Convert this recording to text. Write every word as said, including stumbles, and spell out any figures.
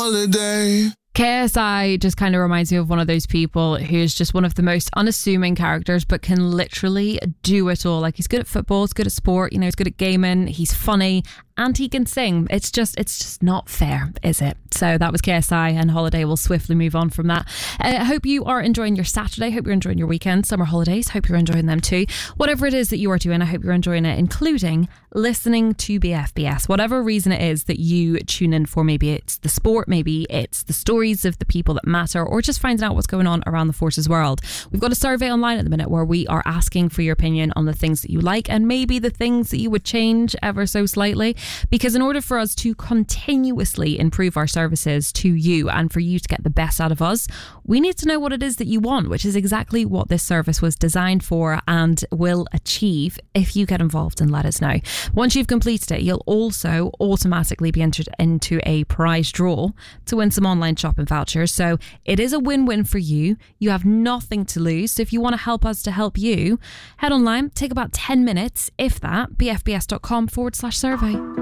holiday. K S I just kind of reminds me of one of those people who's just one of the most unassuming characters, but can literally do it all. Like, he's good at football, he's good at sport, you know, he's good at gaming, he's funny, and he can sing. It's just, it's just not fair, is it? So that was K S I, and Holiday. Will swiftly move on from that. I uh, hope you are enjoying your Saturday. Hope you're enjoying your weekend, summer holidays. Hope you're enjoying them too. Whatever it is that you are doing, I hope you're enjoying it, including listening to B F B S. Whatever reason it is that you tune in for, maybe it's the sport, maybe it's the stories of the people that matter, or just finding out what's going on around the Forces world. We've got a survey online at the minute where we are asking for your opinion on the things that you like, and maybe the things that you would change ever so slightly, because in order for us to continuously improve our services to you and for you to get the best out of us, we need to know what it is that you want, which is exactly what this service was designed for and will achieve if you get involved and let us know. Once you've completed it, you'll also automatically be entered into a prize draw to win some online shopping vouchers. So it is a win-win for you. You have nothing to lose. So if you want to help us to help you, head online, take about ten minutes, if that, bfbs.com forward slash survey.